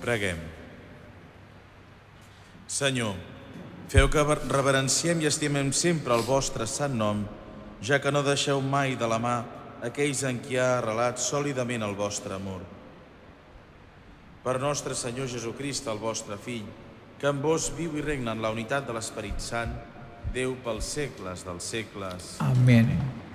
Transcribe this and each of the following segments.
Preguem. Senyor, feu que reverenciem i estimem sempre el vostre sant nom, ja que no deixeu mai de la mà aquells en qui ha arrelat sòlidament el vostre amor. Per nostre Senyor Jesucrist, el vostre Fill, que amb vos viu i regna en la unitat de l'Esperit Sant, Déu pels segles dels segles. Amén.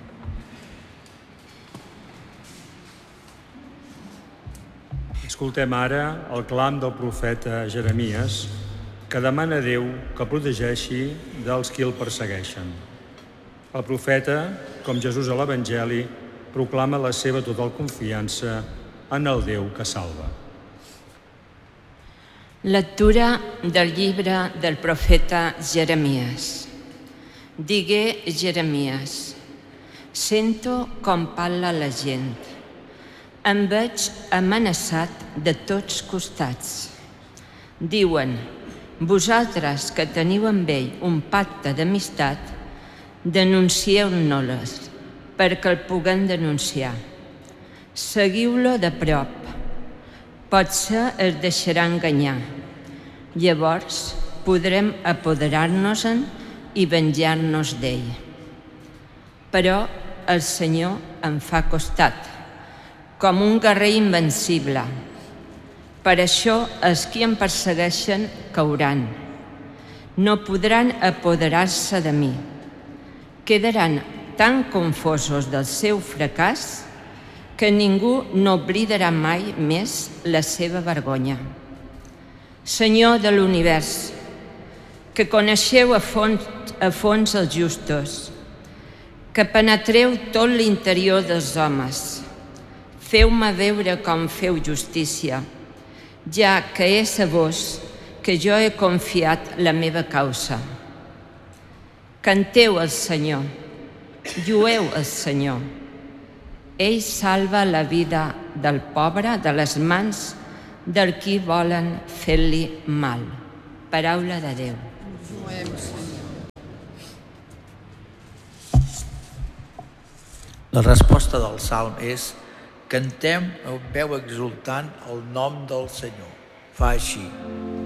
Escoltem ara el clam del profeta Jeremies, que demana a Déu que protegeixi dels qui el persegueixen. El profeta, com Jesús a l'Evangeli, proclama la seva total confiança en el Déu que salva. Lectura del llibre del profeta Jeremies. Digué Jeremies: sento com parla la gent. Em veig amenaçat de tots costats. Diuen: vosaltres que teniu amb ell un pacte d'amistat, denuncieu-nos-les perquè el puguem denunciar. Seguiu-lo de prop. Potser es deixarà enganyar. Llavors podrem apoderar-nos-en i venjar-nos d'ell. Però el Senyor em fa costat, com un guerrer invencible. Per això els qui em persegueixen cauran. No podran apoderar-se de mi. Quedaran tan confosos del seu fracàs que ningú no oblidarà mai més la seva vergonya. Senyor de l'univers, que coneixeu a fons els justos, que penetreu tot l'interior dels homes, feu-me veure com feu justícia, ja que és a vos que jo he confiat la meva causa. Canteu al Senyor, llueu al Senyor. Ell salva la vida del pobre de les mans del qui volen fer-li mal. Paraula de Déu. La resposta del Salm és: cantem amb veu exultant el nom del Senyor. Fa així.